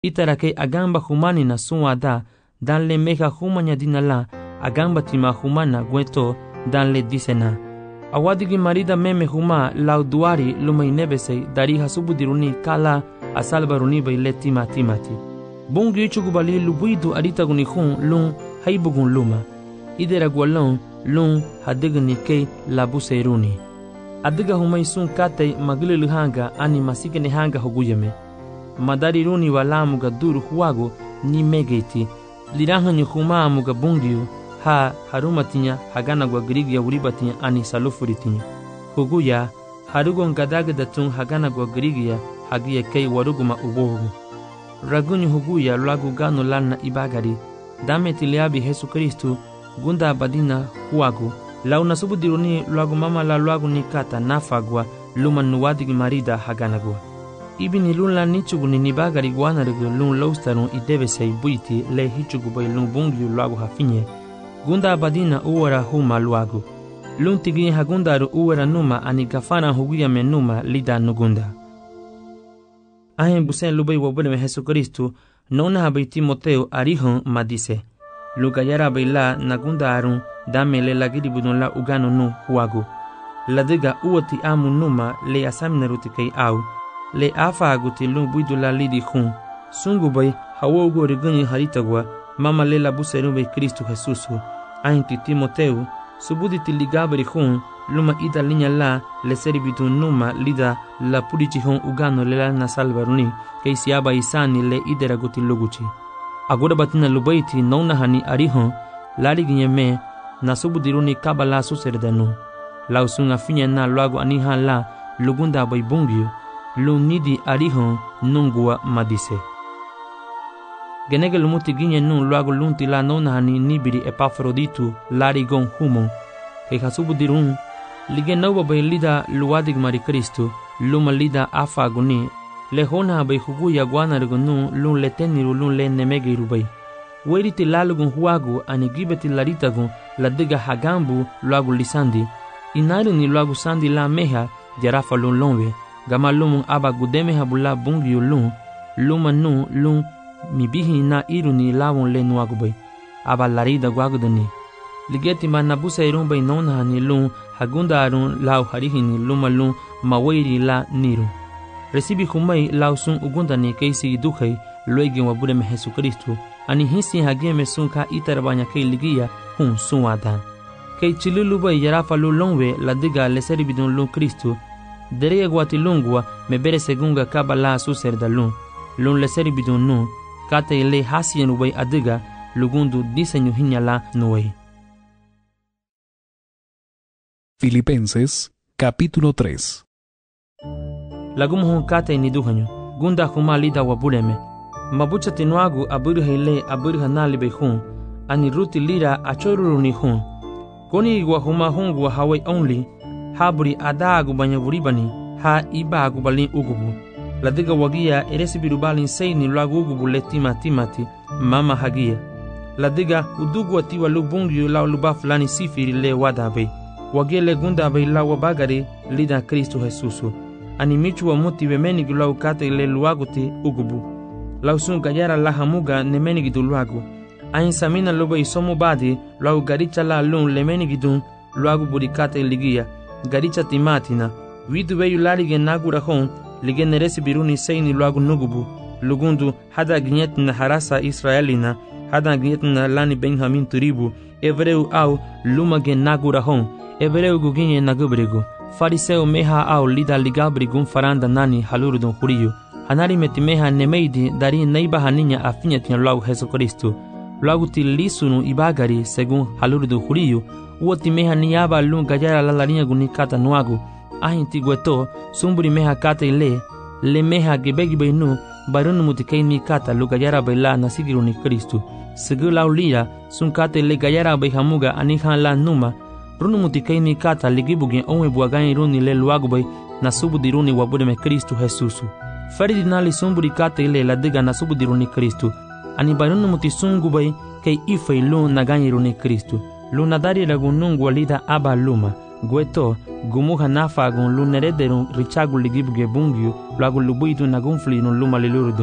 Itarake agamba humani na suada danle meha humanya dinala agamba tima humana gueto danle disena. Awadigi marida meme huma lauduari lumai nebesei dari hasubudiruni kala asalbaruni baile timati. Bungi chugubali lubuidu aritaguni hun lun haibugun luma. Idera gualon lun hadigni kei labuseiruni. Adiga humai sun katei magililu hanga ani masikene hanga hoguyame. Madari runi walamuga duru huago ni megeti. Lirahanyu huma amuga bungiu ha harumatinya hagana gwa grigia uribatinya ani salufuritinya. Huguya harugon gadagatun hagana gwa grigia hagia kei waruguma ubogu. Ragunyu huguya lagu gano lana ibagari. Dame tiliabi Yesu Kristu gunda badina huagu. Launa subudiruni lagu mama la lagu nikata nafagwa luma nuwadigi marida haganagwa. Ibini lun nichuguni nibagari guanarigu lun loustarun idebesei buiti le hichugubay lun bungiu lagu hafinye. Gunda badina uwara huma luagu. Lun tigi hagundaru uwara numa ani gafana huguya menuma lida nugunda. Ahen busen lubay wabuleme Yesu Kristu nona habay Timoteo arihon madise. Lugayara bayla nagunda arun dame le lagiri budun la ugano nu huagu. Ladiga uoti amu numa le asaminarutikei au. Le afa aguti lun buidu la lidi hun. Sungubay hawogo riguni haritagwa mama le la buserube Kristu Jesusu. Ainti Timoteu subuditi ligabri hun luma ida linya la le seribitu numa lida la pudici hun ugano le la nasalvaruni kei siaba isani le idera guti luguchi. Agora batina lubaiti nona hani arihon lari ginyeme na subudiruni kabala suserdanu. Lausunga finya na luago aniha la lugunda bay bungiu lunidi arihon nungua madise. Genege lumuti ginye nun luago lunti la nona hani nibiri Epafroditu lari gon humon kei hasubudirun lige nauba bay lida luadig mari Kristu luma lida afa aguni le hona bay huguya guanargunu lun leteniru lun le nemegiru bay. Weriti lalugun huagu ani gibeti laritagun la diga hagambu luagu lisandi. Inaru ni luagu sandi la meha jarafa lun lonwe. Gama lumun aba gudeme habula bungiu lun. Luma nu lun mibihi na iru ni lawun le nuagu bay. Aba larida guagudani. Ligeti ma nabusa irun bay nona ni lun hagunda arun lau harihini luma lun mawiri la niru. Recibi humay lausun ugundani keisi duhei luegi wabudeme Yesu Kristu ani hisi hageme sunka itarabanya kei ligia hun suada. Kei chilulubay yarafa lulongwe la diga leseri bidun lun Kristu derege guati lungwa mebere segunga kabala suserda lun leseri bidun nu kate ile hasien ubay adiga lugundu diseño hinyala nuey. Filipenses capítulo 3. Lagumuhun kate ni duhanyo gunda huma lida wabuleme mabucha tinuagu aburha ile aburha nalibe hun ani ruti lira achoruru ni hun koni igwa huma hungwa hawai only haburi adagu banyaburibani ha ibagu balin ugubu ladiga wagia eresibiru balin seini lagu ugubu le timati mama hagia ladiga udugu atiwa lubungiu la luba fulani sifiri le wadabe wagia le gunda be la wabagari lida Kristu Jesusu ani michu wa muti wemenigi lau kate le luaguti ugubu. Lau sun gayara la hamuga nemenigi du luagu. Ain samina loba isomu badi lau garicha la lun lemenigi dun luagu burikate ligia. Garicha timatina. Widu weyu lalige nagura hon lige neresi biruni seini luagu nugubu. Lugundu hada ginyetina harasa Israelina. Hada ginyetina lani Benjamin turibu. Evreu au lumage nagura hon. Evreu guginye nagubrigu. Fariseo meha au lida ligabri gun faranda nani halurudun huriyu. Hanari metimeha nemeidi dari neiba haninya afinyatinya luagu Yesu Kristu. Luagu tilisunu ibagari segun halurudun huriyu. Uoti meha niyaba lun gayara lalarinya gunikata nuagu. Ahinti gueto sumburi meha kata ile. Le meha gebegi nu barunu mutikei mi kata lu gayara baila nasigiruni Kristu. Segu lau lira sun kata ile gayara baihamuga anihan la numa. Runu mutikaini kata ligibugen onwe buagani runi le luagubay na subudiruni wabudeme Kristu Jesusu. Faridi nali sumburi kata ile la diga na subudiruni Kristu. Ani barunu mutisungubay kei ifay lun nagani runi Kristu. Lunadari lagunungu walida aba luma. Gueto gumuha nafagun lunerederun richagu ligibuge bungiu luagu lubuitu nagunflirun luma lilurudun.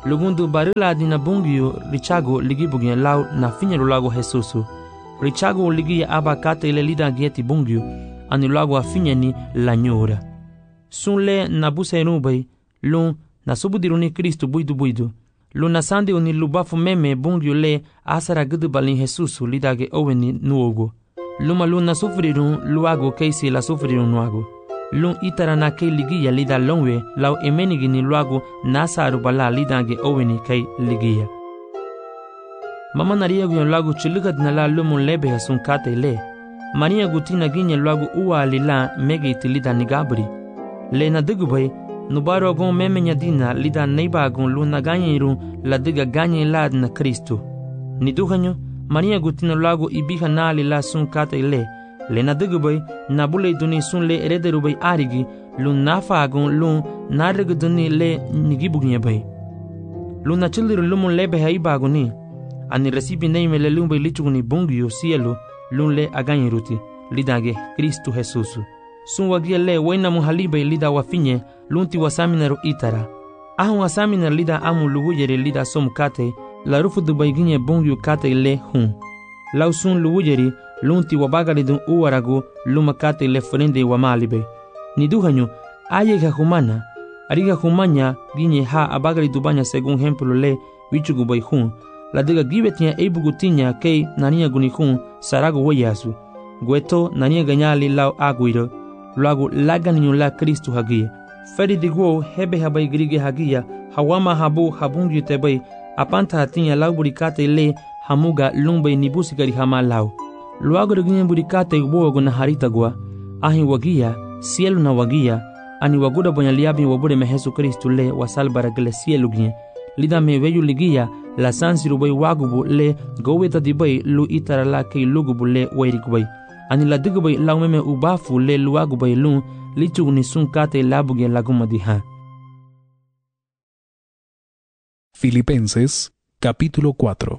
Lugundu barila dina bungyu richago ligi bugien lau na finyeru lago Jesusu. Richago ligi aba kate ile lida gieti bungyu ani lago afinyeni la nyora. Sunle na buseru bai lun na subudiruni Kristu buidu. Lun na sande uni lubafu meme bungyu le asara gudu balin Jesusu lidage oweni nuogo. Luma lun na sufrirun luago keisi la sufrirun nuago. Lun itara na kei ligia lida longwe lau emenigi ni luago nasaru bala lidage oweni kei ligia. Mama naria guyon lagu chiligat na la lumun lebe hasun kate le. Maria gutina ginye lagu uwa alila mege itilida nigabri. Le na digubay, nubaro agon meme nyadina lida neiba agon lu na ganyeirun la diga ganye lad na Kristu. Niduhanyo, Maria gutina lagu ibiha na alila sun kate le na digubay, na bule duni sun le erederubay arigi, lu nafa agon lu na riguduni le nigibugnye bay. Lu na chiliru lumun lebe haiba agoni. Ani recibi neime le lumbe lichuguni bungyo cielo lun le aganyiruti lidage Kristu Jesusu. Sun wagia le waina muhalibe lida wafinye lunti wasaminaru itara. Ahun wasamina lida amu luwujeri lida somukate la rufu dubaiginye bungyo kate le hun. Lau sun luwujeri lunti wabagalidun uwaragu lumakate le frende wamalibe. Niduhanyo ayega humana ariga humanya ginye ha abagalidubanya según ejemplo le wichugubay hun. La diga gibetia ebugutinya kei nania gunikun sarago wayasu. Gueto nania ganyali lau aguiro. Luago laganiyo la Kristu hagia. Feri diguo hebe habai grige hagia. Hawama habu habungi tebei. Apanta hatinya lau burikate le hamuga lumbe nibusigari hama lau. Luago reginye burikate ubogo na harita gua. Ahi wagia, cielo na wagia. Ani waguda bonyaliabi wabure mehesu Kristu le wasalbara gele cielo ginye. Lida me veyu ligia la sansiru bay wagubu le goweta di bay lu itara la kei lugubu le wairik bay. Ani la digu bay lau meme ubafu le luagu bay lun lichuguni sun kate labuge laguma di ha. Filipenses capítulo 4.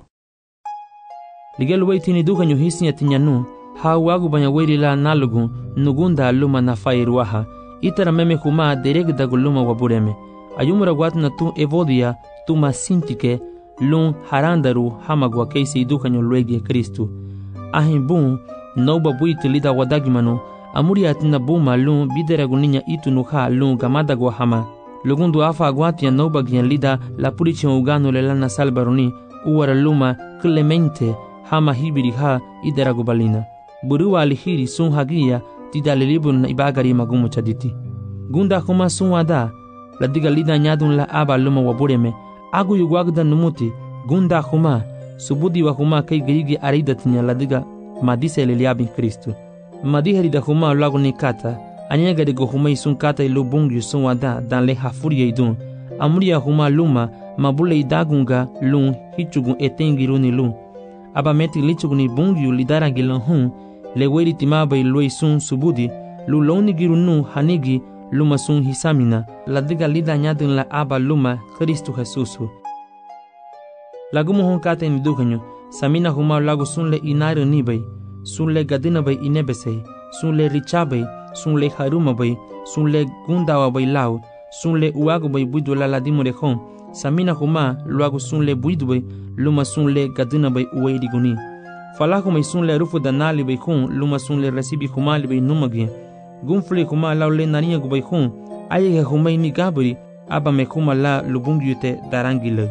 Ligelu bay tini duka nyuhisi tinyanu ha wagu banya wairi la nalugu nugunda luma na fairuaha itara meme huma deregdagu luma wabureme. Ayumura watna tu evodia tuma sintike lun harandaru hamagwa keisi dukanyo luegie Kristu. Ahin bun nauba buitu lida wadagimano amuri atina buma lun bideraguninha itu nuha lun gamadagwa hama. Lugundu afa aguatia nauba gian lida la purichi ugano le lana salbaroni uwara luma clemente hama hibiri ha ideragubalina. Burua alihiri sun hagia tida lelibun na ibagari magumu chaditi. Gunda kuma sun wada la diga lida nyadun la aba luma wabureme. Agu yugwagda numuti gunda huma subudi wa huma kei girigi aridatinya ladiga madise leliabin Kristu. Madiheri da huma lagu nikata anyega de gohuma isun kata ilu bungi sun wada dan le hafuria idun. Amuria huma luma mabule idagunga lun hichugun etengiruni lun. Aba meti lichuguni bungi lidarangi hun le weri timaba ilu isun subudi lu loni girunu hanigi luma sun hisamina la diga lida nyadun la aba luma Kristu Jesusu. Lagumu hon kate ni dukanyo samina huma lagu sun le inaru nibay sun le gadina bay inebesey sun le richabay sun le haruma bay sun le gundawa bay lau sun le uagu bay buidu la ladimure hon samina huma luagu sun le buidu bay luma sun le gadina bay uweidiguni. Falaku may sun le rufu danali bay hon luma sun le resibi humali bay numagien. Gunfle kuma lau le nania gubay hun ayega humay ni gabri aba me kuma la lubungyute darangile.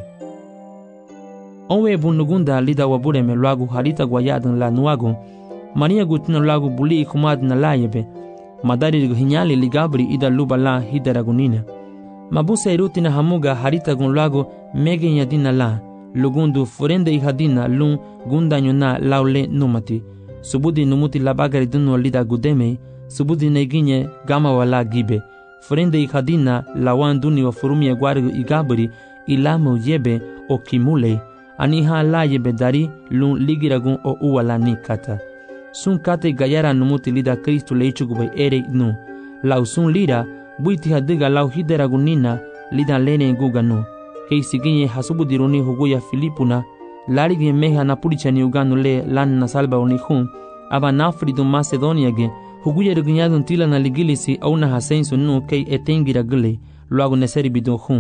Onwe bunugunda lida wabure me luagu harita guayadun la nuagu Maria gutina luagu buli kumad na layebe madari hinyali ligabri ida luba la hidaragunina. Mabusa irutina hamuga harita gun luagu mege nyadina la lugundu furende ihadina lun gundanyuna laule numati subudi numuti labagari dunu lida gudeme subudi neginye gama wala gibe frende ikadina lawan duni wa furumia gwarigu igabri ilamu yebe o kimule aniha la yebe dari lun ligiragun o uwala nikata sun kate gayara numuti lida Kristu leichugubay ere nu lau sun lira buiti hadiga lau hideragunina lida lene guganu keisiginye hasubudiruni huguya Filipuna larigi meha na purichani uganu le lan na salba unihun aba nafridu Macedonia ge huguya regunyadun tila na ligilisi au na hasensu nu kei etengira gule luagu neseri bidun hun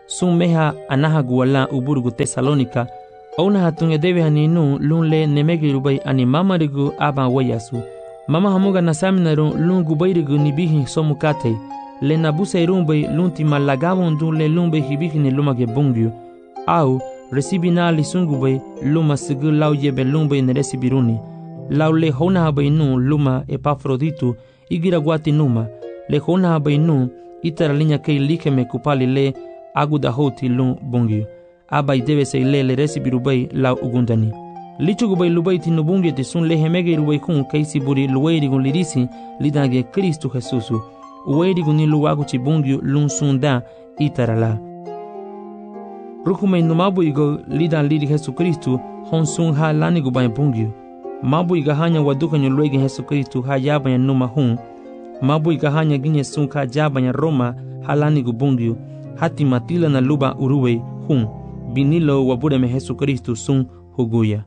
sun meha anaha guala uburgu Tesalonika ona hatunge debe haninu lun le nemegi rubai ani mama rigu aba wayasu mama hamuga nasaminaru lun gubairigu nibihi somukate le nabuse rumbai lunti malagavon dun le lumbe hibihi ni lumage bungyu au resibina li sungubai luma sigu lau yebe lumbai ne resibiruni lau le hona habainu luma Epafroditu igira guati numa le hona habainu itara linya kei likeme kupali le aguda hoti lun bungyu abai debe se le resibirubai lau ugundani lichugubai lubai tinu bungyu te sun le hemege rubai kun kaisi buri luwairi gun lirisi lidage Kristu Jesusu uwairi gun ni luwagu chi bungyu lun sunda itarala rukumai numabu igo lidan liri Jesu Kristu hon sun ha lani gubai bungyu mabu iga hanya waduka nyo luege Jesu Kristu ha yabanya numa hun mabu iga hanya ginye sun ka jabanya Roma halani gubungyu hati matila na luba uruwe hun binilo wabureme Jesu Kristu sun huguya.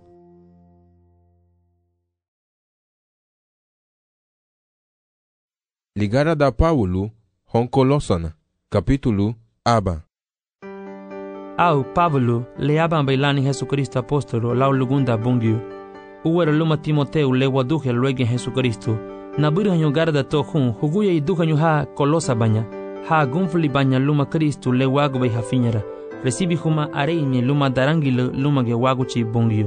Ligara da Paulo hon Kolosana capítulo aba. Au Pablo le aban bailani Jesu Kristo apostolo lau lugunda bungyu uwera luma Timoteu le waduhe luege Jesu Kristo nabiru hanyo garda to hun huguya iduha nyo ha Kolosa banya ha gunfli banya luma Kristo le wagu bai hafinyara resibi huma areime luma darangile luma ge wagu chi bungyu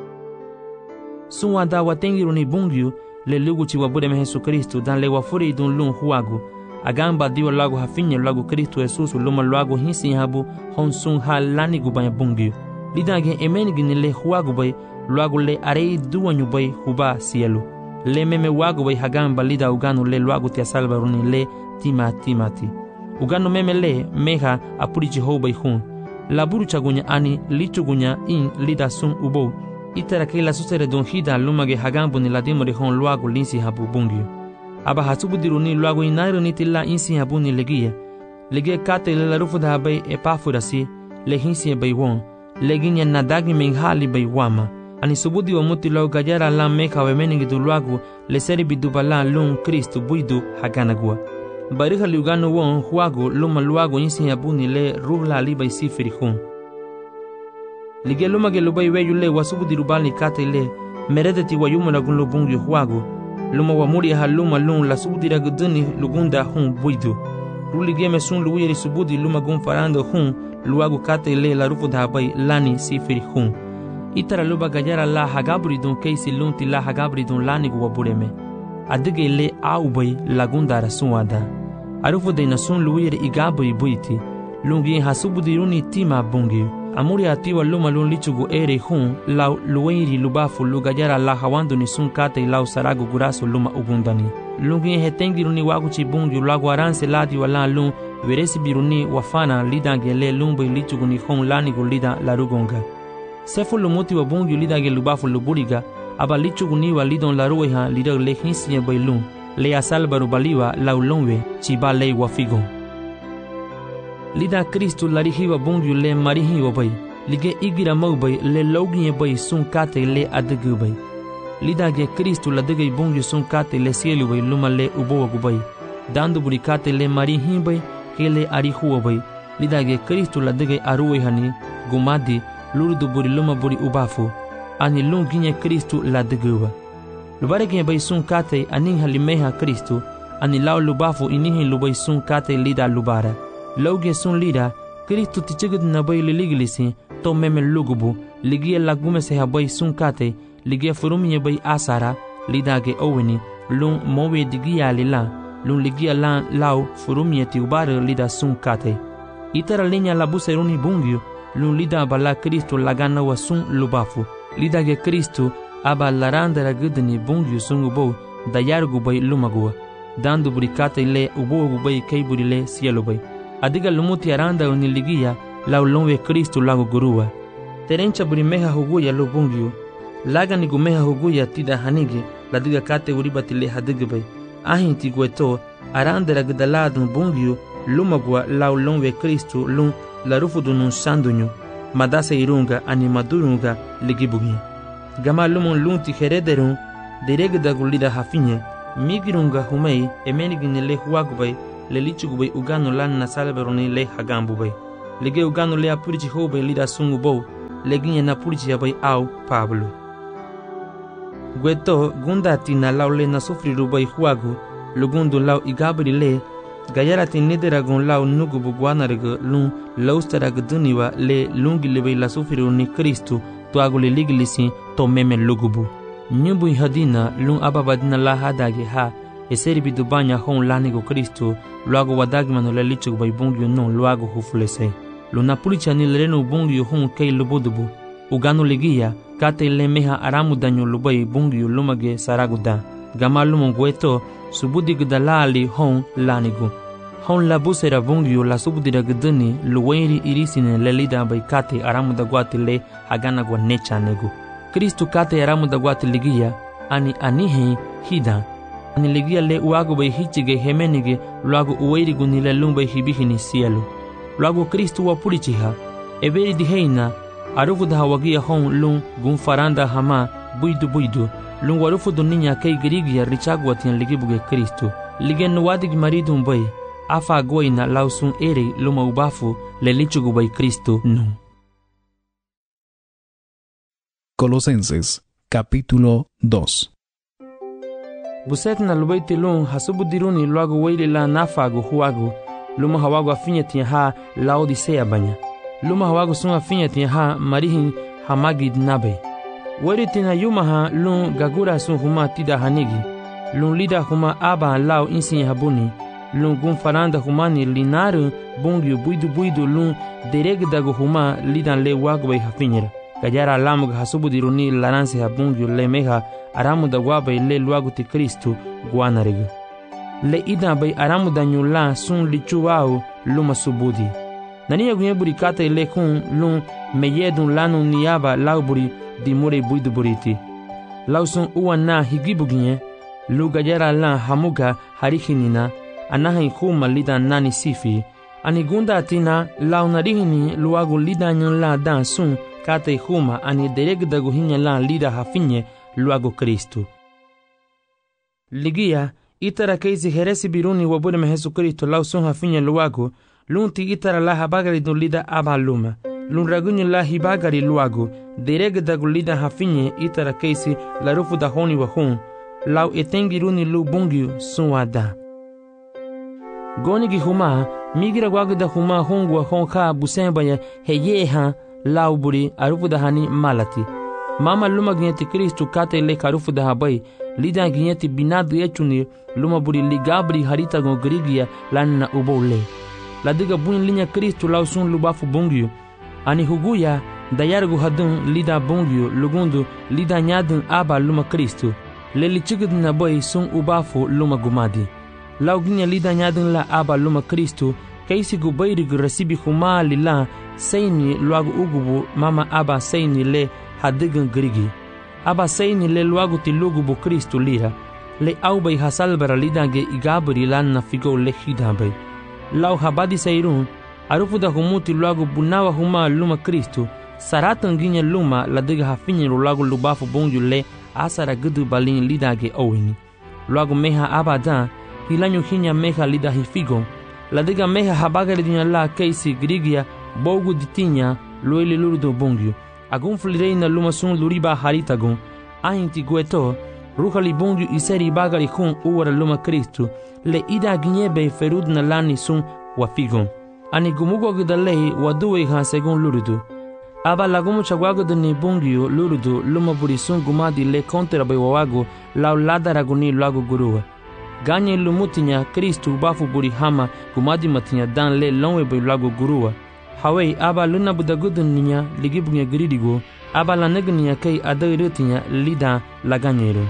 sunwa da watengiru ni bungyu le lugu chi wabudeme Jesu Kristo dan le wafuri idun lun huagu agamba diwa lagu hafinya lagu Kristo Jesus luma lagu hinsi habu hon sun ha lani gubanya bungyu lidage emenigi ni le huagu bai lagu le arei duwanyu bai huba sielu le meme wagu bai hagamba lida uganu le lagu tia salvaruni le timati uganu meme le meha apurichi hou bai hun laburu chagunya ani lichugunya in lida sun ubo itara ke la susere don hida lumage hagambu ni ladimo de hon lagu linsi habu bungyu aba hasubu diruni lagu inairu ni tilla insi habu ni legie kate le la rufu da bai Epafurasi le hinsi bai won leginya nadagi menghali bai wama ani subudi wa muti lau gajara la meka wemeningi du lagu le seri bidubala lun Kristu buidu haganagua bariha liuganu won huagu luma luagu insi habu ni le ruhla libai sifiri hun lige luma ge lubai weyu le wasubu dirubali kate le meredeti wa yumuna gun lubungi huagu luma wa muri ha luma lun la subu diraguduni lugunda hun buidu rulige me sun luwiri subudi luma gun farando hun luagu kate le la rufu dhabai lani sifiri hun itara luba gajara la hagabri dun keisi lunti la hagabri dun lani guwa bureme adige le aubai lagunda rasuada arufu de nasun luwiri igabai buiti lungi hasubu diruni tima bungi amuri atiwa luma lun lichugu ere hun lau luwiri lubafu lugajara la hawandu ni sun kate lau saragu gurasu luma ugundani lungi hetengiruni waguchi bungi lagu aranse ladi wala lun veresi biruni wafana lidange le lumbai lichugu ni hun lani gulida larugonga sefu lumuti wa bungi lidange lubafu luburiga aba lichugu ni wa lidon larueha lidag le hinsiye bailun le asalbaru baliwa lau lunwe chiba le wafigon lida Kristu larihiwa bungyu le marihiwa bai lige igira mau bai le logiye bai sun kate le adegu bai lida ge Kristu ladege bungyu sun kate le sielu bai luma le ubowa bai dandu buri kate le marihi bai kele arihuwa bai lida ge Kristu ladege aruwe hani gumadi lurdu buri luma buri ubafu ani lunginye Kristu ladeguwa lubare ge bai sun kate anin halimeha Kristu ani lau lubafu inihi lubai sun kate lida lubara lauge sun lida Kristu tichigud na bai liligilisi to meme lugubu ligie lagume se habai sun kate ligie furumye bai asara lidage oweni lun mowe digia lila lun ligia lan lau furumye ti ubare lida sun kate itara linya la buseruni bungyu lun lida bala Kristu lagana wa sun lubafu lidage Kristu aba larandara gudni bungyu sun ubo dayargu bai lumagua dandu burikate le ubo bai kaiburi le sielo bai adiga lumuti aranda uniligia lau lonwe Kristu lagu gurua terencha burimeha huguya lo bungyu laga ni gumeha huguya tida hanige ladiga kate uribati le hadigibai ahin tigueto aranda ragdaladun bungyu lumagua lau lonwe Kristu lun la rufudu nun sandunyu madasa irunga ani madurunga ligibugi gama lumun lunti herederun diregda gulida hafinye migirunga humei emenigine le huagubai le lichugubai ugano lan na salberoni le hagambubai lege ugano le apurichi hobe lida sungu bo leginye na purichi abai au Pablo. Gueto gunda tina lau le na sufri rubai huagu lugundu lau igabri le gayara tinideragon lau nugubu guanarga lun laustaraga duniwa le lungi lebe la sufri ni Kristu tuagu le liglisi to meme lugubu. Nyubu hadina lun ababadina la hadage ha eseri bidubanya hon lanigo Kristu luago wadagmano le lichug bai bungyo non luago hufulese. Luna pulicha ni lereno bungyo hon kei lubudubu. Ugano legia kate le meha aramu danyo lubai bungyo lumage saraguda. Gama lumon gueto subudig dalali hon lanigo. Hon la busera bungyo la subudira gdani luwairi irisine le lida bai kate aramu da guati le hagana gwa necha nego. Kristu kate aramu da guati legia ani anihe hida. Ani legia le uago bai hichige hemenige luago uwairi gunile lumbai hibihini sielu. Luago Kristu wa pulichiha eberi diheina arufu da hawagia hon lung gun faranda hama buidu lung warufu duninya kei girigia richagwa tian ligibuge Kristu ligen wadig maridu mbai afa goina lausun ere luma ubafu le lichugu bai Kristu no. Colosenses capítulo 2. Buset na lubaiti lung hasubudiruni luago weile la nafago huago luma hawago afinya tian ha Laodicea banya. Luma hawago sun afinya tian ha marihin hamagid nabe. Weri tina yuma ha lun gagura sun huma tida hanigi. Lun lida huma aba lao insin habuni. Lun gun faranda humani linaru bungyu buidu lun deregdago huma lidan le wago bai hafinyera. Gajara lamug hasubudiruni laransi habungyu le meha aramu da wabai le luago ti Kristu guanariga. Le ida bai aramu da nyula sun lichuwao luma subudi. Nania gunye buri kata ile kun lun meyedun lanu niyaba lau buri dimure buidu buriti. Lau sun uwa na higibu gunye lu gajara la hamuga harihinina anaha ikuma lida nani sifi. Ani gunda atina lau narihini luagu lida nyan la dan sun kata ikuma ani deregdagu hinya la lida hafinye luagu Kristu. Ligia itara keisi heresi biruni wabure me Jesu Kristo lau sun hafinye luagu lunti itara la habagari dun lida aba luma. Lun ragunyo la hibagari luagu deregdagu lida hafinye itara keisi la rufu da honi wa hun lau etengiruni lu bungyu sun wada. Gonigi huma migira wagu da huma hongwa honka busembaya heyeha lau buri arufu da hani malati. Mama luma ginyeti Kristu kate le karufu da habai lida ginyeti binadu echuni luma buri ligabri harita gon grigia lanna ubole. Ladiga buin linya Kristu lau sun lubafu bungyu. Ani huguya dayargu hadun lida bungyu lugundu lida nyadun aba luma Kristu. Leli chigid na boy sun ubafu luma gumadi. Lau ginya lida nyadun la aba luma Kristu kaisi gubayri rasibi huma lila seini luagu ugubu mama aba seini le hadigan grigi. Aba seini le luagu ti lugubu Kristu lira. Le aubay hasalbara lidange igabri lanna figo le hidabay. Lau habadi sairun arufu da humuti luagu bunawa huma luma Kristu saratan ginya luma ladiga hafinye luagu lubafu bungyu le asara gudu balin lidage owini. Luagu meha abadan hilanyu hinya meha lida hifigo ladiga meha habagari dunya la keisi grigia bogu ditinya lueli lurdo bungyu. Agun flireina luma sun luriba haritagun ahinti gueto ruhali bungyu iseri bagari kun uwara luma Kristu le ida ginyebe ferud na lani sun wafigon. Ani gumugo gidalei waduwe ha segun lurudu. Aba lagumu chagwago de ni bungyu lurudu luma buri sun gumadi le kontera bai wawago lau lada raguni lago guruwa. Ganye lumutinya Kristu bafu buri hama gumadi matinya dan le lonwe bai lago guruwa. Hawei aba luna budagudun ninya ligibunya giridigo aba la negniya kei adairutinya lida laganyero.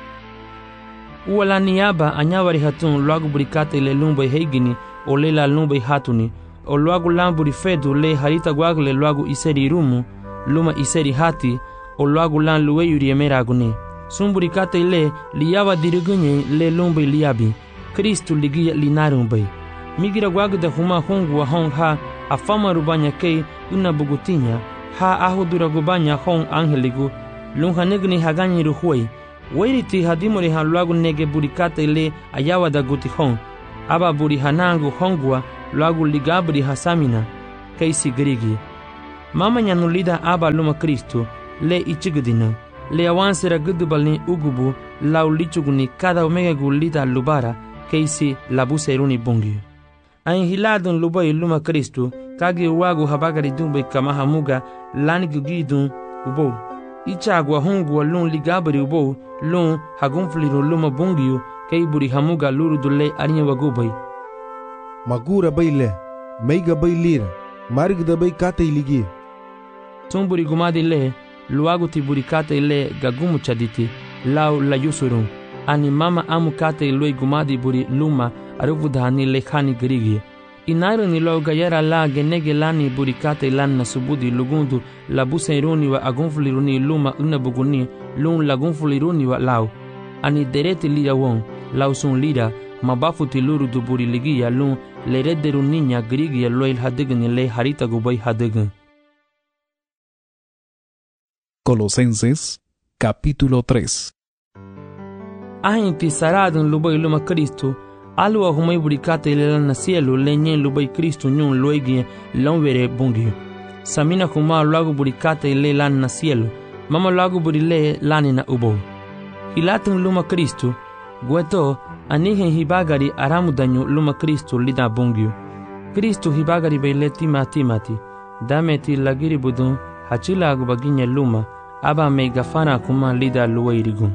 Uwala niyaba anyawari hatun lago buri kate le lumbai heigini o le la lumbai hatuni. O luagu lamburi fedu le harita guagle luagu iseri rumu luma iseri hati o luagu lan luweyuri emeraguni. Sumburi kate le liyawa dirigunye le lumbai liyabi. Kristu ligia linarumbai. Migira guagu da huma hungu wa hong ha afama rubanya kei una bugutinya ha ahudura gubanya hong angeligu lunha negni haganyi ruhuai. Wairiti hadimori ha luagu nege burikate le ayawa da guti hong. Aba buri hanangu hongwa luagu ligabri hasamina kaisi grigi. Mama nyanulida aba luma Kristo le ichigdina. Le avansera gudubalni ugubu lau lichuguni cada omega gulita lubara kaisi labuseruni bungi. Ain hiladun lubai luma Kristo kagi wagu habagari dumbe kamahamuga lani gugidun ubo. Ichagwa hungu lun ligabari ubo lun hagunfliru luma bungiu kaiburi hamuga luru dulle arinya wagubai. Magura baile, meiga bailira, marigda bai kata iligi. Tumburi gumadi le, luagu tiburi kata ile gagumu chaditi, lau la yusurun. Ani mama amu kata ilui gumadi buri luma aruvudhani le khani grigi. Inairo ni lo gayera la genege lani buri kata ilan na subudi lugundu la busairuni wa agunfuliruni luma unabuguni lun lagunfuliruni wa lau. Ani dereti lira won, lau sun lira, mabafu tiluru du buri ligiya lun le redderu niña grigiya loil hadigni le harita gubay hadign. Colosenses, capítulo 3. Ahinti saradun lubay luma Kristo, alua humay burikata ilelan na cielo lenyen lubay Kristo nyun loigi lonvere bungi. Samina kuma lagu burikata ilelan na cielo, mama lagu burile lani na ubo. Hilatun luma Kristo, gueto anihen hibagari aramudanyo luma Kristo lida bungi. Kristo hibagari baile timati, dameti lagiri budun hachila agubaginya luma, aba me gafana kuma lida luwairigun.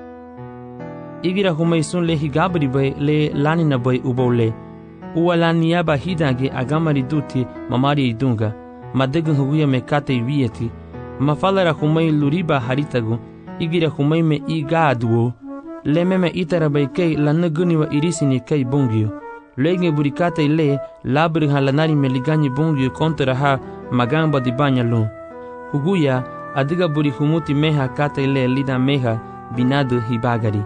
Igira humaisun le higabri bay le lanina bay ubole. Uwalani aba hidange agamari duti mamari idunga. Madegun huguya me kate vieti. Mafalara humai luriba haritagu. Igira humai me igaduo. Le meme itara bay kei lanaguni wa irisini kei bungio. Lege burikate le labri halanari me ligani bungio kontra ha magamba di banya lun. Huguya adiga buri humuti meha kate le lida meha binadu hibagari.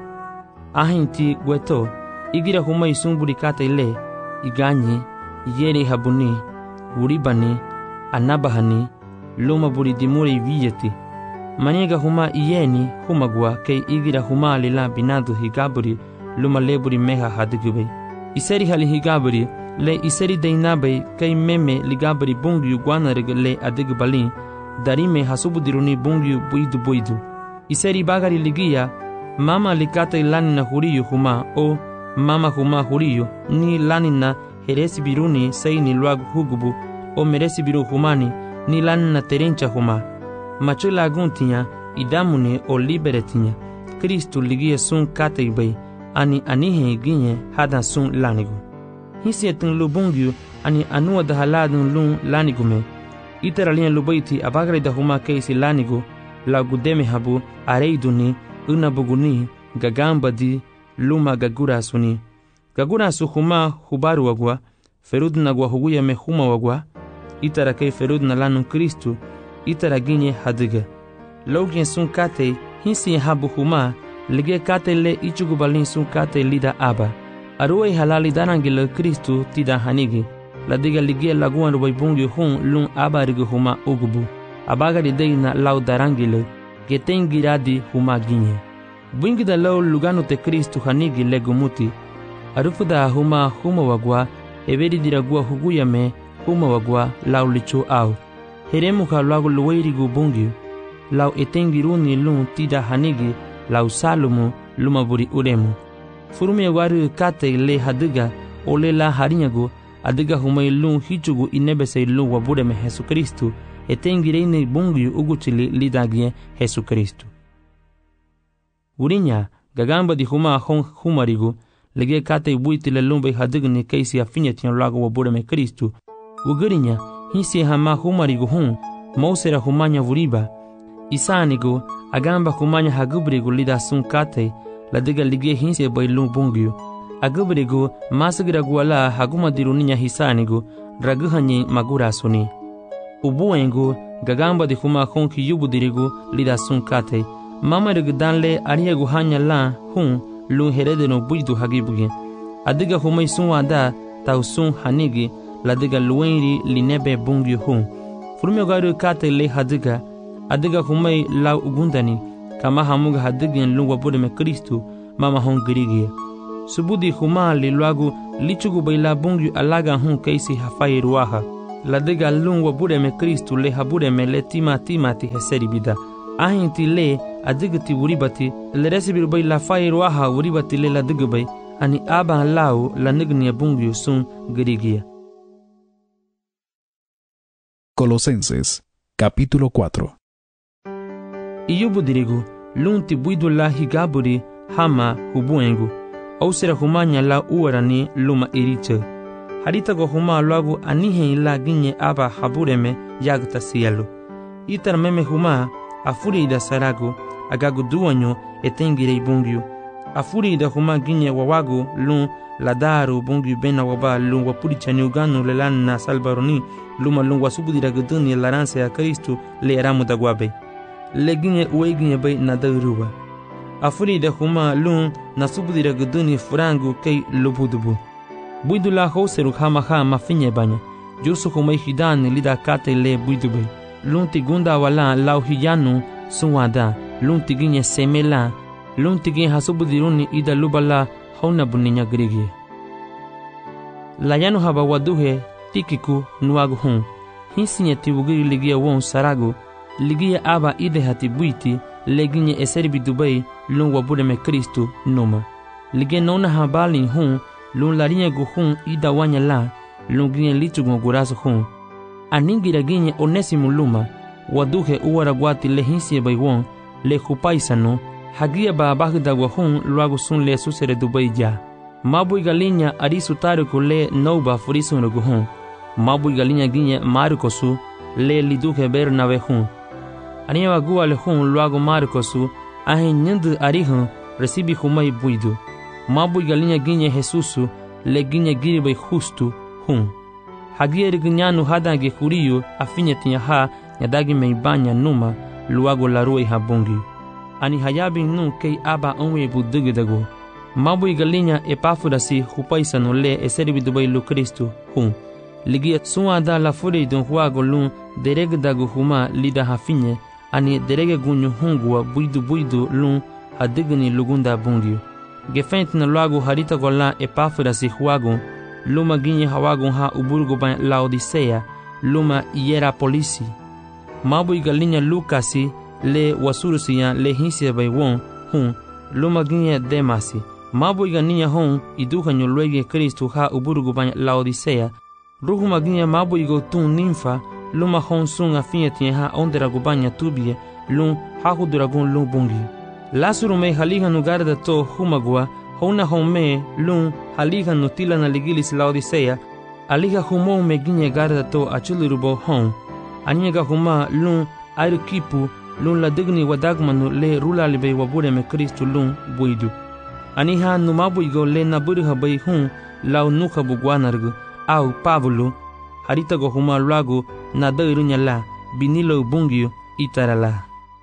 Ahinti gueto, igira humai sumburi kata ile, iganyi, yere habuni, uribani, anabahani, luma buri dimuri viyeti. Maniga huma iyeni humagwa kei igira huma lila binadu higaburi, luma leburi meha hadigube. Iseri hali higaburi, le iseri deinabai kei meme ligaburi bungiu guanarig le adigbalin, darime hasubudiruni bungiu buidu. Iseri bagari ligia, mama likata ilani na huriyo huma o mama huma huriyo ni lani na heresi biruni sei ni luagu hugubu o meresi biru humani ni lani na terencha huma. Machula aguntinya idamune o liberetinya. Kristu ligia sun kata ibay ani anihe ginye hadan sun lanigu. Hisi etun lubungyu ani anua da haladun lun lanigume. Iteralia lubaiti abagre da huma keisi lanigu lagudeme habu areiduni unabuguni gagamba di luma gagurasuni. Gagurasu huma hubaru wagwa, ferudna gwa huguya me huma wagwa, itara kei ferudna lanun Kristu, itara ginye hadiga. Logien sun kate hinsi habu huma, lige kate le ichugubalin sun kate lida aba. Aruwe halali darangile Kristu tida hanigi, ladiga lige laguan rubai bungi hun lun aba rigu huma ugubu. Abagari deina lau darangile, getengiradi huma ginye. Bwingida lau lugano te Kristu hanigi legumuti. Arufuda huma wagwa, everi diragua huguyame huma wagwa lau lichu au. Heremuka lagu luweirigu bungi, lau etengiruni lun tida hanigi, lau salumu lumaburi uremu. Furume waru kate le hadiga ole la harinyagu, adiga humai lun hichugu inebese lun wabureme Jesu Kristu, etengireine bungi uguchili lidagie Jesu Kristu. Urinya gagamba di huma humarigu lege kate buiti le lumbe hadigni keisi afinyetian lagu wabureme Kristu. Ugurinya hisi hama humarigu hun mausera humanya vuriba. Isanigu agamba humanya hagubrigu lida sun kate ladiga lige hinsi bai lum bungiu. Agubrigu masigira guala haguma diruninya hisanigu draguhanyi magura suni. Ubuengu gagamba di huma honki yubudirigu lida sun kate. Mama danle ariegu hanya la hun lun heredeno buidu hagibugi. Adiga humai sun wada tau sun hanigi ladiga luenri linebe bungi hun. Furume garu kate le hadiga. Adiga humai lau ugundani kama hamuga hadigin lun wabudeme Kristu mama hun girigia. Subudi huma li luagu lichugu baila bungi alaga hun keisi hafai ruaha. la dega lung wabureme Kristu le habureme le timati heseribida. Ahinti le adigati wuribati le resibir bay la fairuaha wuribati le la digabay ani aba lau la nignia bungyu sun girigia. Colosenses, capítulo 4. Iyubu dirigu, lunti buidu la higaburi hama hubuengu, au sera humanya la uarani luma iricha. Harita go huma luagu anihe ila ginye aba habureme yagta sielu. Itar meme huma afuri ida saragu agagu duanyo etengire bungyu. Afuri ida huma ginye wawagu lun ladaru bungyu bena waba lun wapuri chanyuganu lelana salbaroni luma lun wasubudira guduni laranse a Kristu le eramu dagwabe. Le ginye ueginye bay nadaruwa. Afuri ida huma lun nasubudira guduni furangu kei lubudubu. Buidula hoseru hama mafinye banya. Jusu humay hidani lida kate le buidube. Lunti gunda wala lau hiyanu suwada. Lunti ginye semela. Lunti ginye hasubudiruni ida lubala hauna buninya grigi. Layanu haba waduhe tikiku nuagu hun. Hinsinye tiwugiri ligia won saragu. Ligia aba ide hati buiti. Leginye eseribi Dubai lun wabureme Kristu numa. Ligia nona habali hun. Lun larinye guhun ida wanya la, lun ginye lichugun gurazo hun. Aningira ginye onesimu luma, waduhe uwara guati le hinsie baywon, le hupaisano, hagia ba abagda wahun luagu sun le susere Dubai ja. Mabui galinya arisu tariku le nouba furisu nuguhun. Mabui galinya ginye marikosu le liduhe bernawe hun. Aniya wagua le hun luagu marikosu, ahin nyendu arihun resibi humai buidu. Mabui galinha ginye Jesusu le ginye giribai justu hun. Hagier ginyanu hadange kuriyo afinye tinyaha nyadagi meibanya numa luago larue habongi. Ani hayabi nu kei aba onwe budugidago. Mabui galinha epafurasi hupaisano le eseribi Dubai lu Kristu hun. Ligia suada la furi don huago lun deregdago huma lida hafinye ani derege gunyu hungua buidu lun hadigni lugunda bungio. Gefent na luagu harita gola epafurasi huagu, luma ginye hawagu ha uburgo ban Laodicea, luma Hierapolisi. Mabui galinha Lukasi le wasurusiya le hinsia bai won hun, luma ginye Demasi. Mabui galinha hon iduhanyo luege Kristu ha uburgo ban Laodicea, ruhuma ginye mabui go tun ninfa, luma hon sun afinye tinha ha ondera gubanya tubie, lun hahuduragun lun bungi. Lasuru me halihan garda to humagua, hona home lun halihan nutila na ligilis Laodicea, aliha humo me ginye garda to achulurubo hon. Anyega huma lun airukipu lun la digni wadagmanu le rula libe wabure me Kristu lun buidu. Aniha numabuigo le naburiha bai hun lau nuka bugwanargu, au Pavulu, harita go huma luagu na dairunya la, binilo bungio itarala.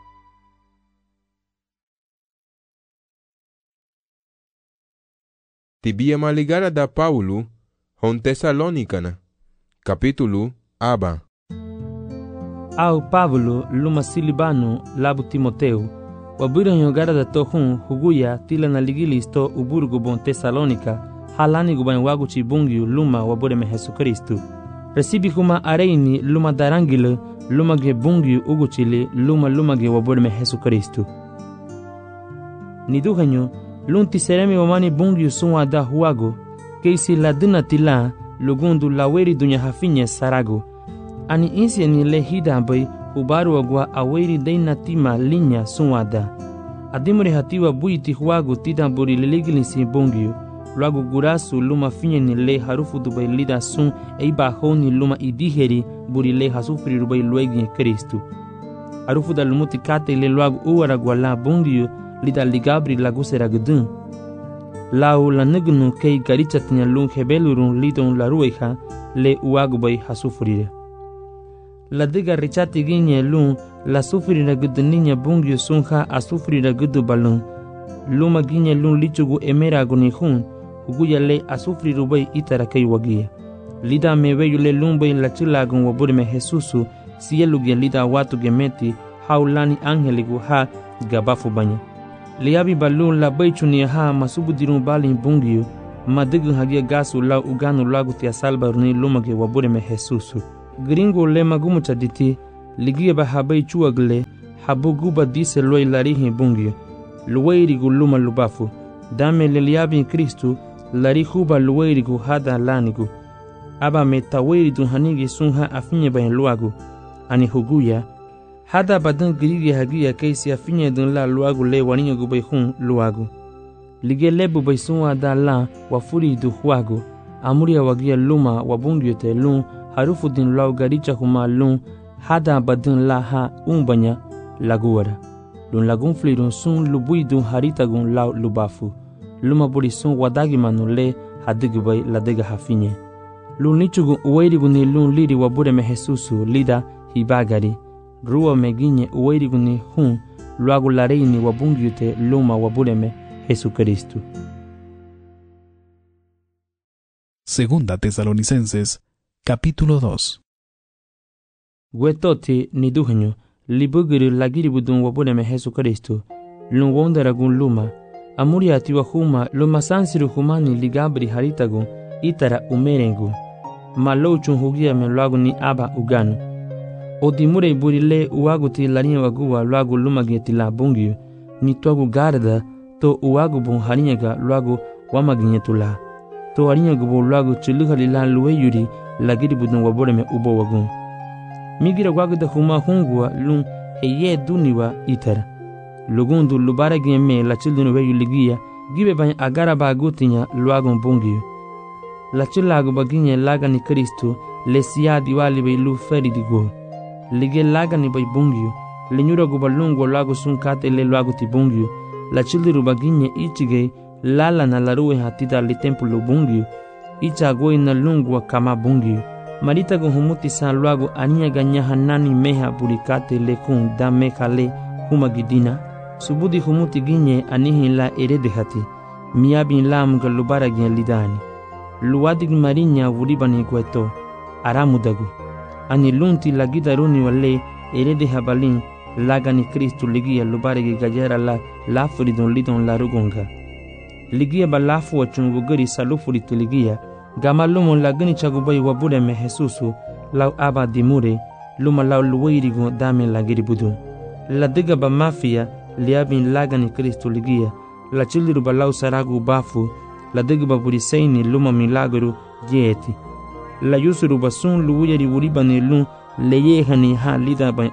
Tibia maligara da Paulo, hon Tesalonicana, capítulo aba. Au Pavulu luma silibanu labu Timoteu, wabura nyogara da tohun huguya tila na ligilis to uburgu bon Tesalonica, halani guban wagu chibungiu luma wabure me Jesu Kristu. Resibi kuma areini luma darangile luma ge bungiu uguchile luma ge wabure me Jesu Kristu. Niduhanyo lunti seremi wamani bungiu sunwa da huago, keisi la dinatila lugundu laweri dunya hafinye sarago. Ani insi ni le hida bai ubaru agwa aweri deina tima linya sunwada. Adimuri hatiwa buiti huago tidamburi liligilisi bungiu. Luago gurasu luma finye ni le harufu dubai lida sun eiba honi luma idiheri buri le hasufri rubai luegi Kristu. Harufu da lumuti kate le luago uwaragwa la bungiu lida ligabri lagusera gudun. Lau la negnu kei garichatinya lung hebelurun lidon la rueha le uago bai hasufrire. La diga richati ginye lung la sufrira guduninya bungyo sunha asufrira gudu balung. Luma ginye lung lichugu emera guni hun, huguya le asufri rubai itara kei wagia. Lida meweyu le lumbai la chilagun waburi me Jesusu, sielugia lida watu gemeti, haulani angeligu ha gabafu banya. Liabi balun la baichuni ha masubudirun balin bungyo, madigu hagia gasu la uganu lagu tia salbaruni lumage waburi me Jesusu. gringo le magumu chaditi ligia ba habai chuagle habuguba dise loi larihi bungi luweirigu luma lubafu dame leliabi Kristu larihuba luweirigu hada lanigu aba metaweiridu hanigi sunha afinye bain luagu ani huguya hada badan grigi hagia kaisi afinye dun la luagu le waninga gu baihun luagu lige lebu baisunwa da la wafuri du huagu amuria wagia luma wabungi te lun harufu din lau garicha huma lun hada badan la ha umbanya laguara lun lagun flirun sun lubui dun harita gun lau lubafu luma buri sun wadagi manu le hadigi bai ladega hafinye lun lichugu uweirigu ni lun liri wabure me Jesusu lida hibagari ruwa meginye uweirigu ni hun luagu lareini wabungi te luma wabure me Jesucristo. Segunda Tesalonicenses, capítulo 2. Gwetoti ni duhenyo, libugiri lagiri budun wabuleme Jesucristo, lun wondaragun luma, amuriati wahuma luma sansiru humani ligabri haritagun, itara umerengu, malouchun hugia me luagu ni aba uganu. Odimure burile uaguti larinha wagua luagu luma geti la bungiu, ni tuagu garda, to uagu bun harinyaga luagu wamaginyetula. To harinyagu bu luagu chiluhali la luweyuri lagiri budun wabuleme ubo wagun. Migira waguda huma hungua lun heye duniwa itara. Lugundu lubara geme la childunu weyu ligia gibe bany agara bagutinya luagun bungiu. La chilagu baginye laga ni Kristu le siya diwali bay lu feri digo. Lige laga ni bay bungiu. Lenyura gubalungu luagu sunkate le luagu ti bungiu. La childiru baginye ichige lala na laruwe hatida li tempu lu bungiu. Icha goi na lungwa kama bungiu. Marita gun humuti san luagu ania ganya hanani meha burikate le kun da meka le humagidina. Subudi humuti ginye anihi la erede hati. Miabin la mga lubara gin lidani. Luwadig marinya wuribani gweto. Aramudagu. Ani lunti lagida runi wale erede habalin lagani Kristu ligia lubaregi gajera la lafuridon lidon la rugunga. Ligia ba lafu wa chungugari salufuriti ligia. Gamalumo lagani chagubai wabure me Jesusu lau aba dimure luma lau luweirigo dame lagiri budu. La diga ba mafia liabin lagani Kristu ligia. La chiliru ba lau saragu bafu. La diga ba buriseini luma milagru jeti. La yusuru ba sun luwiri wuribani lun leyehani ha lida ba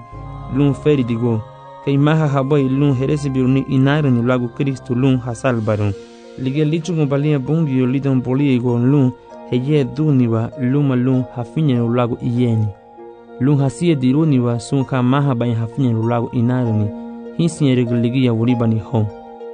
lun feri digo. Kay maha habai lun heresi biruni inarani lagu Kristu lun hasal barun. Lige lichungu balia bungi lidon boli go lun heye duniwa luma lun hafinya lagu iyeni. Lun hasie diruniwa sunka maha bain hafinya lagu inarani. Hinsi regligia wuribani hon.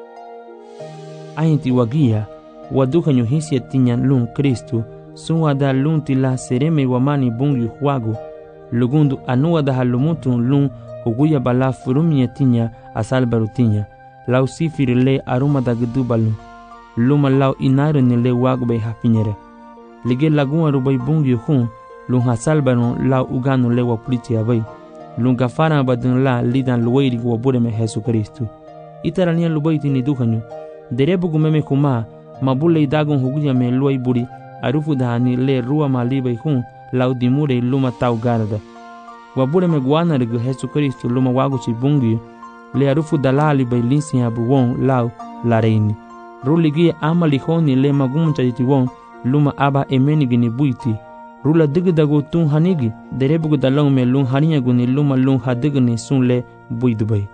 Ainti wagia wadukanyo hinsi tinyan lun Kristu sunwada lun tila sereme wamani bungi huagu. Lugundu anuwa da halumutun lun huguya bala furumia tinya asal barutinya. Lau sifiri le aruma da gudubalu. Luma lau inaru ni le wagu bay hafinyere. Lige lagunga rubay bungi hun lun hasal baron lau uganu le wapuliti abay. Lun gafara badun la lidan luweiri wabure me Jesucristu. Itarania lubayti ni duhanyo. Derebu gumeme kuma mabule idagun huguya me luay buri arufu dahani le rua malibay hun lau dimure luma tau garda. Wabure me guana regu Jesucristu luma wagu chi bungi le arufu dalali bay linsi abuwon lau la reini. Ruligi ama lihoni le magumu chajitiwon luma aba emenigi ni buiti. Rula digidago tun hanigi derebugu dalong me lun harinyagu ni luma lun hadigi ni sun le buidubay.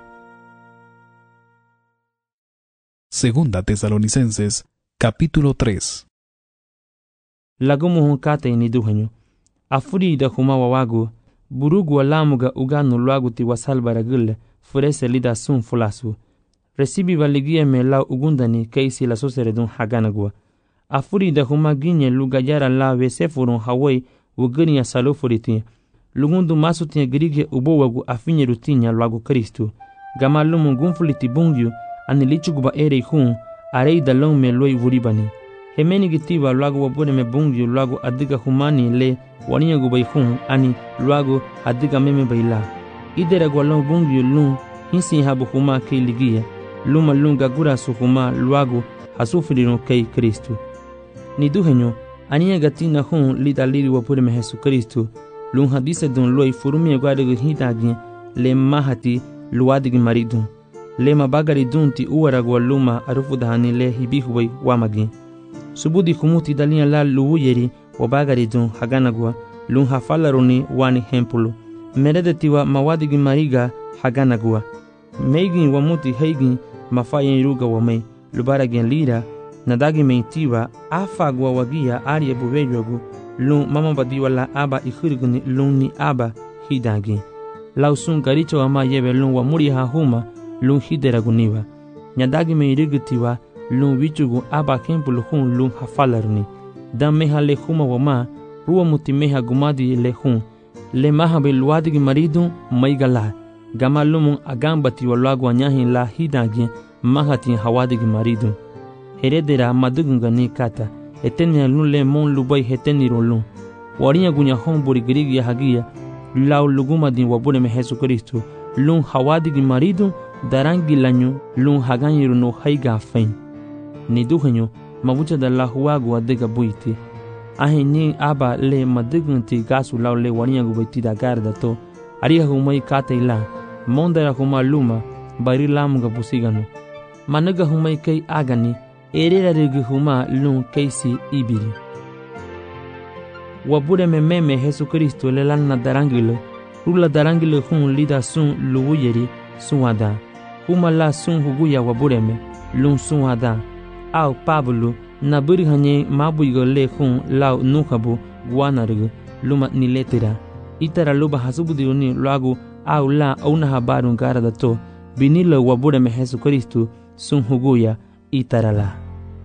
Segunda Tesalonicenses, capítulo 3. Lagumu hunkate ni duhanyo. Afuri da huma wawagu burugu alamuga uganu luagu ti wasalbaragule furese lida sun fulasu. Recibi valigia me lau ugundani kaisi la soseredun haganagua. Afuri da huma ginye lugayara la vesefurun hawai ugani ya salufuriti. Lugundu masutia girige ubowagu afinye rutinya luagu Kristu. Gamalumu gunfuliti bungyu anilichuguba ere hun arei dalong me loi wuribani. Hemeni gitiba luagu wabune me bungyu luagu adiga humani le waniya gubai hun ani luagu adiga meme baila. Idera gwalong bungyu lun hinsi habu huma kei ligia. Luma lunga gura suhuma luagu hasufirino kei Kristu. Ni duhenyo aniya gatina hun lida liri wapure me Jesucristu lun hadise dun loi furumi guadigi hitagi le mahati luadigi maridun le mabagari dunti uwaragwa luma arufudahani le hibihuwai wamagi subudi kumuti dalia la luuyeri wabagari dun haganagwa lun hafalaruni wani hempulu meredetiwa mawadigi mariga haganagwa meigin wamuti heigin mafayen ruga wamei lubaragen lira nadagi meitiwa afagwa wagia arie buveyogu lun mama badiwala aba ikhirguni lun ni aba hidagi lausun garicho ama yebe lun wa muri ha huma lun hideraguniwa nyadagi meirigutiwa lun wichugu aba kempulu hun lun hafalarni dam meha le huma wama ruwa muti meha gumadi le hun le maha be luadigi maridu maigala gama lumun agambati wa lagwa nyahin la hidagi mahati hawadigi maridu heredera madugungani kata etenia lun le mon lubai heteniro lun warinya gunya homburi grigi hagia lau luguma din wabure me Jesu Kristo lun hawadigi maridu darangi lanyu lun haganyiru no haiga fain ni duhenyo mabucha da la huagu adega buiti ahenyi aba le madugunti gasu lau le warinya gubaiti da garda to ariha humai kata ila mondara huma luma bari lamuga busigano managa humai kai agani erera rigi huma lun kaisi ibiri wabure me Jesu Kristo le lanna darangilo rula darangilo hun lida sun luuyeri suada huma la sun huguya wabure me lun suada au Pablo na buri hanye mabuigo le hun lau nukabu guanarigo luma niletera itara luba hasubudi lagu au la una habaru garada to binilo wabure me Jesu Kristo sun huguya itara la.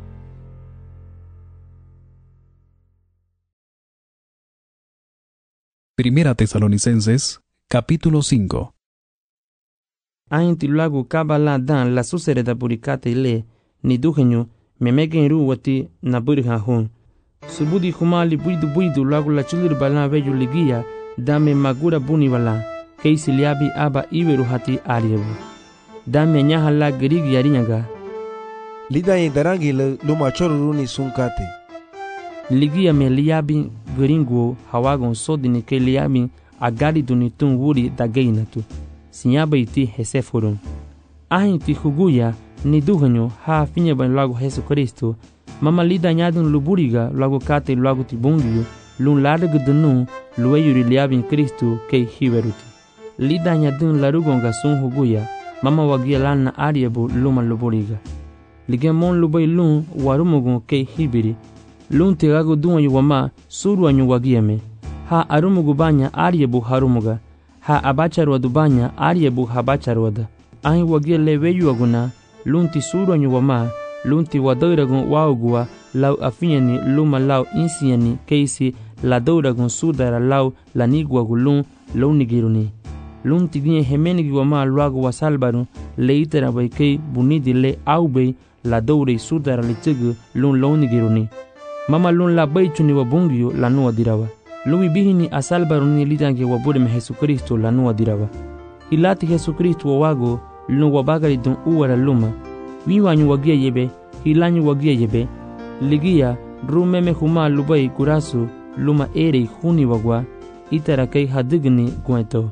Primera Tesalonicenses, capítulo 5. Ainti lagu kabala dan la susereda burikate le ni duhenyo memegen ruwati na burha hun subudi kumali buidu lagu la chulir bala veju ligia dame magura buni wala keisi liabi aba iweru hati ariebu dame nyaha la gerigi yarinyaga lidaye darangi luma choruruni sunkate ligia me liabi geringo hawagon sodini ke liabi agari dunitun wuri dageinatu sinyaba iti hesefurun ahinti huguya ni duhanyo ha finye ban lagu Jesu Kristo mama lida nyadun luburiga lagu kate lagu tibungiyo lun ladegu dunu luweyuri liabin Kristo ke hiweruti lida nyadun larugonga sun huguya mama wagia lana ariebu luma luburiga ligemon lubay lun warumugun ke hibiri lun tegago duanyo wama suruanyo wagiame ha arumugu banya ariebu harumuga ha abacharwadu banya ariebu habacharwada ahi wagia leweyu aguna lunti suruanyo wama lunti wadairagun waugua lau afinyani luma lau insiani keisi la dauragun sudara lau laniguagu lun launigiruni lunti ginye hemenigi wama luagu wasalbaru leitera baikei bunidi le aubei la daurei sudara litigu lun launigiruni mama lun la baichuni wabungio lanua dirawa lui bihini asalbaruni lidange wabure me Jesu Kristo lanua dirawa hilati Jesu Kristo wawago lun wabagari dun uwara luma wiwanyu wagia yebe hilanyu wagia yebe ligia rumeme huma lubai kurasu luma erei huni wagwa itara kai hadigni gueto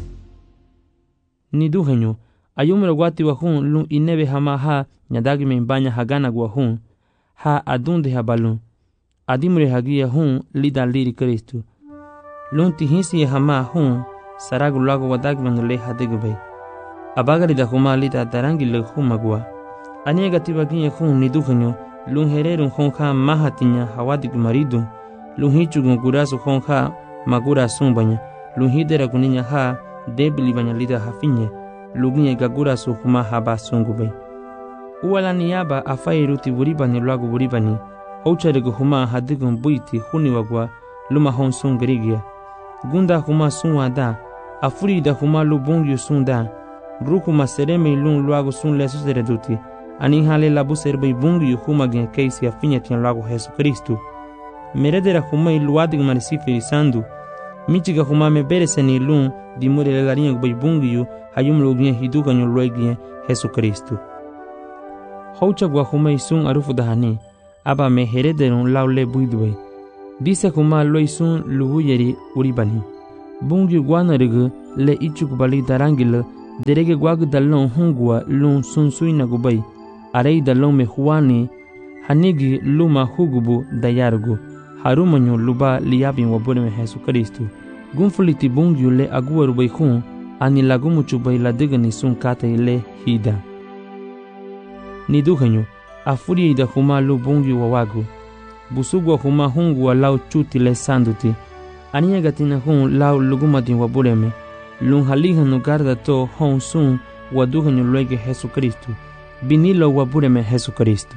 ni duhenyo ayumra wati wa hun lun inebe hama ha nyadagi me banya hagana gwa hun ha adunde habalun adimre hagia hun lida liri Kristo lun tihinsi hama hun saragu lago wadagi manule hadigbe abagari da huma lida darangi le huma gwa aniega tibaginya hun ni duhenyo lun hererun hun ha mahatinya hawadig maridu lun hichugun gurasu hun ha magura sumbanya lun hidera kuninya ha debili banya lida hafinye luginye gagura su huma haba sungube uwala niyaba afairuti buribani lagu buribani houcharegu huma hadigun buiti huni wagwa luma hon sungerigia gunda huma sunwada afurida huma lubungyu sunda rukuma sereme lun lagu sun lesu sereduti ani hale labu serbe bungyu huma gen keisi afinya tian lagu Jesu Kristo meredera huma iluadig marisifiri sandu michiga huma mebereseni lun dimure lelarinha gbai bungyu hayum loginha hiduganyo loeginha Jesu Kristo houchagwa huma isun arufu dahani aba me herederun laule buidwe dise huma loisun luhuyeri uribani Bungyu guanarigu le ichukubali darangil derege guagu dalon hungua lun sunsuina gubai. Arei dalon me huani hanigi luma hugubu dayargu. Harumanyo luba liabin wabureme Jesu Kristu. Gunfuliti bungyu le aguaru bai hun ani lagumuchu bai ladigani sun kata ile hida. Ni duhanyo afuri ida huma lu bungyu wawagu. Busugwa huma hungua lau chuti le sanduti. Ania gatina hun lau lugumadin wabureme. Lun halihanu garda to hon sun waduhanyo luege Jesu Kristu. Binilo wabureme Jesu Kristu.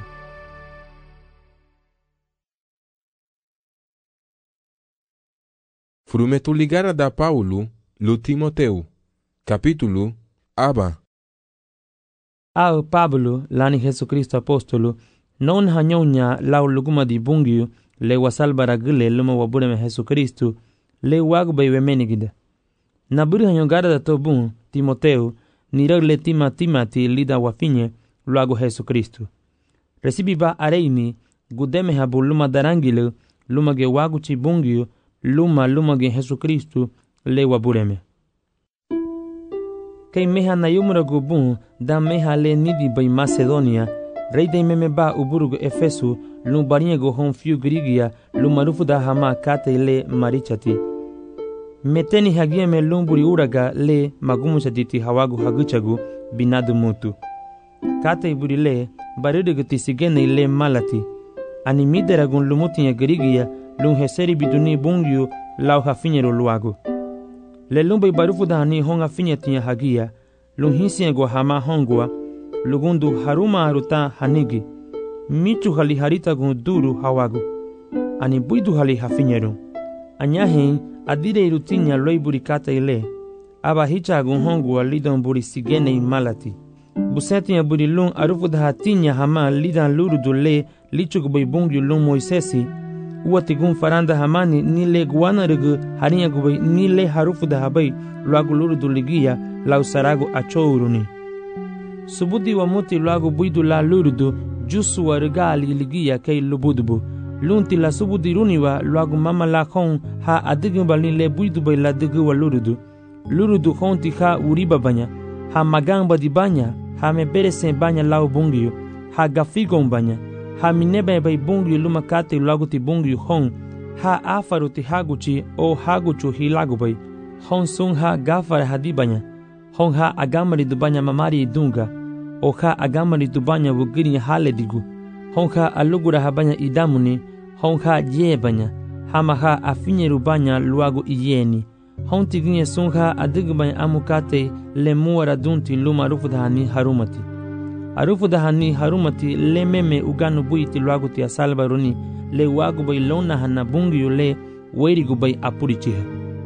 Frumetu ligara da Paulo, lu Timoteu. Capítulo Aba. Ao Pablo, lani Jesu Kristo apostolo, non hanyonya lau luguma di bungyu, le wasalbara gile luma wabureme Jesu Kristu, le wagubay wemenigida. Naburi hanyogara da to bun, Timoteu, nirag le timati lida wafinye, luago Jesu Kristu. Recibiba areini, gudeme habu luma darangile, luma ge waguchi bungyu, luma ge Jesu Kristu, le wabureme. Kei meha na yumura gubun da meha le nidi bai Macedonia, rei de meme ba uburugu Efesu, lum bariego hon fiu grigia, lumarufu da hama kate le marichati. Meteni hagia me lumburi uraga le magumuchatiti hawagu haguchagu binadu mutu. Kate iburi le barirugu tisigene le malati. Ani mideragun lumutinya grigia, lum heseri biduni bungyu lau hafinyero luagu. Le lumbai barufu da hani honga finyatinya hagia, lum hinsiego hama hongua, lugundu haruma aruta hanigi, michu hali harita gun duru hawagu, ani buidu hali hafinyeru. Anyahin adire irutinya loi burikata ile, aba hicha gun hongua lidon buri sigene imalati. Busetinya buri lung arufu da hatinya hama lidan lurudu le lichugubay bungyu lung Moisesi, uati gun faranda hamani ni le guanarigu harinya gubay ni le harufu da habai luagu lurudu ligia lau saragu achouruni. Subudi wa muti luagu buidu la lurudu jusu wa rigali ligia kei lubudubu. Lunti la subudi runiwa luagu mama la khon ha adigu bali le buidu bay la digu wa lurudu. Lurudu khonti ha uriba banya, ha magamba di banya, ha mebere sen banya lau bungyu, ha gafigon banya. Ha minebe bay bungyu luma kate luagu ti bungyu hon, ha afaru ti haguchi o haguchu hilagu bay. Hon sun ha gafara hadibanya, hon ha agamari dubanya mamari idunga, o ha agamari dubanya wugiri hale digu, hon ha alugura habanya idamuni, hon ha jebanya, hama ha afinye rubanya luagu iyeni, hon tiginye sun ha adigubanya amukate le muara dunti luma rufudhani harumati. Arufu da hani harumati le meme uganu buiti luagu ti asalba runi le wagu bay lona hana bungyu le weirigu bay apurichiha.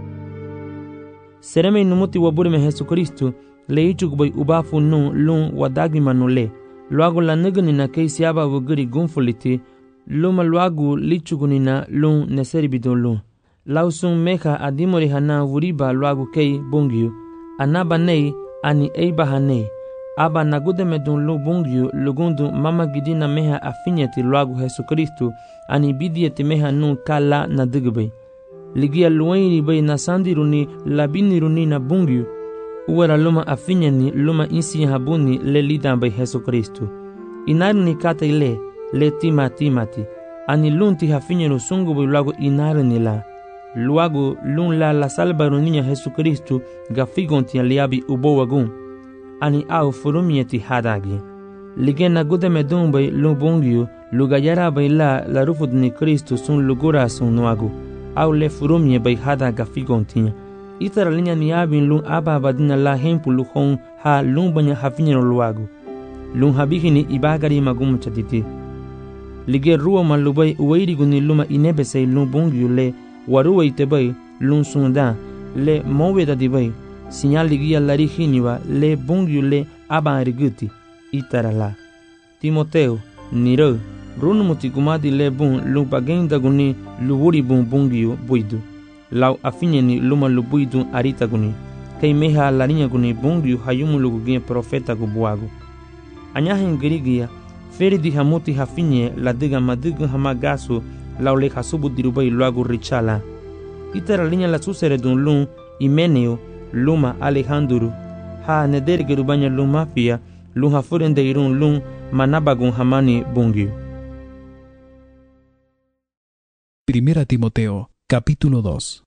Sereme inumuti waburime Jesu Kristu le ichugu bay ubafu nu lun wadagimanu le luagu la nigani kei siaba wugiri gunfuliti luma luagu lichugu nina lun neseribido lun. Lausun meha adimori hana wuriba luagu kei bungyu anaba nei ani eiba hanei. Aba nagude medun lu bungyu lugundu mama gidina meha afinyati luagu Jesu Kristu ani bidieti meha nu kala na digubay. Ligia luwairi bay na sandiruni labiniruni na bungyu uwara luma afinyani luma insi habuni le lidan bay Jesu Kristu. Inaruni kata ile le timati ani lunti hafinyeru sungu bay luagu inaruni la. Luagu lun la salbaruninya Jesu Kristu gafigonti aliabi ubowagun. Ani au furumieti hadagi. Ligena gude medumbay lubungyu lugayara bay la rufudni Kristu sun lugura sun nuagu. Au le furumie bay hadaga figontinya. Itara linya ni abin lun aba badina la hempu luhon ha lumbanya hafinyero luagu. Lun habihini ibagari magum chatiti. Lige ruwa malubay uwairiguni luma inebesay lubungyu le waruwa itebay lun sunda le moweda dibay. Sinyal ligia larihiniwa le bungyu le abanriguti itarala. Timoteu, niro, runumuti gumadi le bun lupagenda guni luburi bun bungyu buidu. Lau afinyeni luma lubuidu arita guni. Kei meha larinya guni bungyu hayumu lugugia profeta gubuagu. Anyahen girigia, feri di hamuti hafinye la diga madigu hamagasu lau le hasubu dirubai luagu richala. Itara linya la susere dun lun Himeneo, luma Alejandro, ha nedergeru banya lum mafia, lum hafurendeirun lum manabagun hamani bungio. Primera Timoteo, capítulo 2.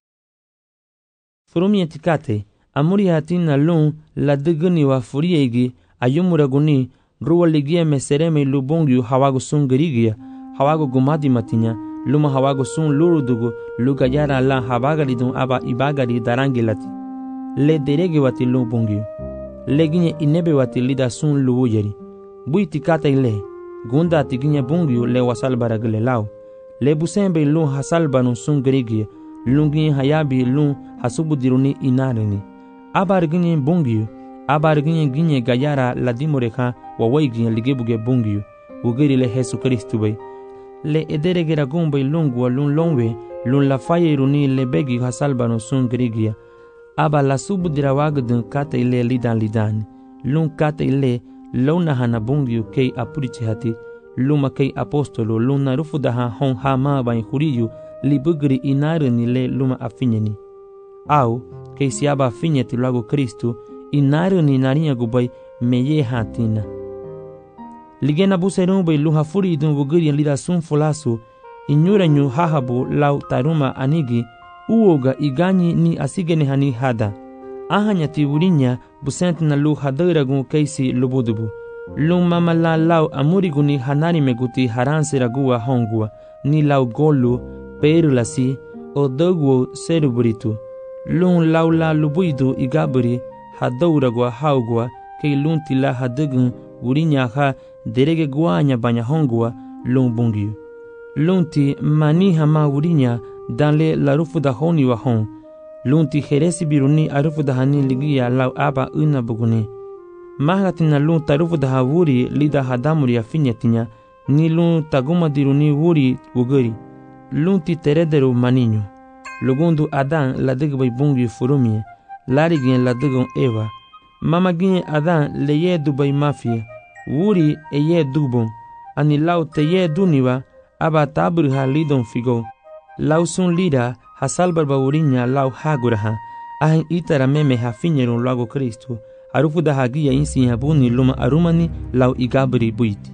Furumi etikate, amuri hatina lum la deguni wa furiegi, ayumuraguni, ruwa ligia mesereme lubungio hawago sungerigia, hawago gumadi matinya, luma hawago sun lurudugu, lugayara la habagaridun aba ibagari darangilati. Le derege wati lubungio. Leginye inebe wati lida sun luwujeri. Bui tikata ile, gunda tiginye bungio le wasal baragile lao. Le busembe lun hasalbanu sun gerigia, lungi hayabi lun hasubudiruni inarini. Abarginye bungio, abarginye ginye gayara ladimoreka wawaiginye ligebuge bungio, ugeri le Jesu Kristu bay. Le ederegera gumbay lungwa lun longwe, lun la fayeruni le begi hasalbanu sun gerigia. Aba la subudira wagdun kata ile lidani. Lun kata ile lona hana bungio kei apuriche hati, luma kei apostolo luna rufudaha hon hama bain huriyu libugri inarini le luma afinyeni. Au kei siaba afinyeti lago Kristu inarini narinya gubay meye hatina. Ligena buserun bay luha furi dun wugiri lida sun fulasu inyuranyu hahabu lau taruma anigi uoga iganyi ni asigene hani hada. Ahanyati wurinya busenti na lu hadaragun keisi lubudubu. Lung mamala lau amuriguni hanari meguti haransi ragua hongua ni lau golu perulasi o doguo seruburitu. Lung lau la lubuidu igaburi hadauragua haugua kei lunti la hadagun wurinya ha derege guanya banya hongua lung bungiu. Lunti mani hama wurinya danle la rufuda honi wa hon. Lunti heresi biruni arufuda hani ligia lau aba una buguni. Mahgatina lun tarufuda wuri lida hadamuri afinyetinya ni lun taguma diruni wuri wuguri. Lunti terederu maninyo. Lugundu Adan la digbay bungi furumie. Larigien la digon Eva. Mamagien Adan leye dubay mafia. Wuri eye dubon. Ani lau teye duniwa aba taburha lidon figo. Lau sun lida hasalbarba wurinya lau haguraha. Ahin itara meme hafinyerun lago Kristu. Arufuda hagia insi habuni luma arumani lau igabri buiti.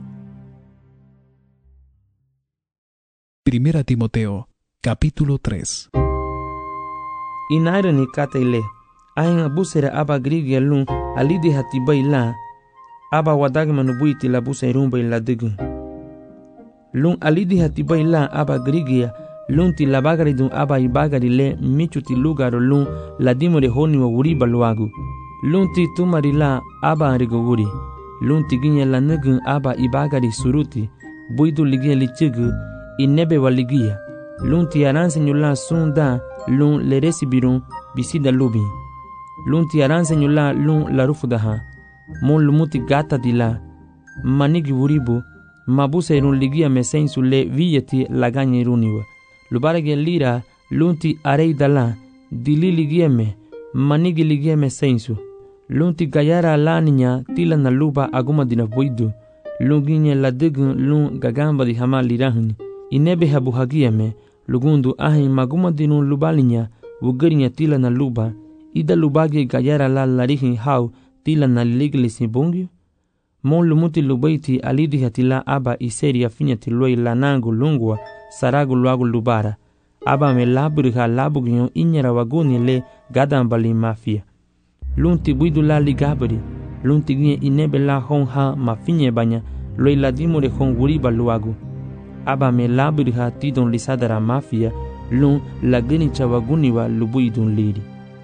Primera Timoteo, capítulo 3. Inairani kataile. Ahin abusera aba grigia lun alidi hatibay la. Aba wadagmanu buiti la buserumba la digun. Lun alidi hatibay la aba grigia. Lunti la bagari dun aba ibagari le michuti lugaro lun la dimore honi wa wuriba luagu. Lunti tumari la aba anrigo wuri. Lunti ginye la nugun aba ibagari suruti. Buidu ligia lichigu inebe wa ligia. Lunti aransenyu la sunda lun le resibirun bisida lubi. Lunti aransenyu la lun la rufudaha. Mon lumuti gata di la. Manigi wuribu. Mabuse irun ligia mesensu le viyeti la ganye iruniwa. Lubarage lira lunti arei dala dili ligieme manigi ligieme sensu. Lunti gayara la niña tila na luba aguma dina buidu. Lunginye la digun lun gagamba di hama lirahuni. Inebe habu hagieme lugundu ahin maguma dinun lubalinya wugerinya tila na luba. Ida lubage gayara la larihin hau tila na liglisi bungyu. Mon lumuti lubaiti alidi hatila aba iseri afinyati loi lanangu lungwa saragu luagu lubara. Aba me laburiha labugyo inyara waguni le gadambali mafia. Lunti buidu la ligabri. Lunti ginye inebe la hon ha mafinye banya loi ladimure hon wuriba luagu. Aba me laburiha tidon lisadara mafia lun lagini chawaguni wa lubuidun liri.